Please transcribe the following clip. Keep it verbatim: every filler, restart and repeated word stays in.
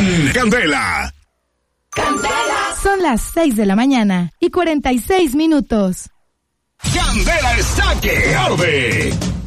en Candela. Candela. Son las seis de la mañana y cuarenta y seis minutos. Candela está que arde.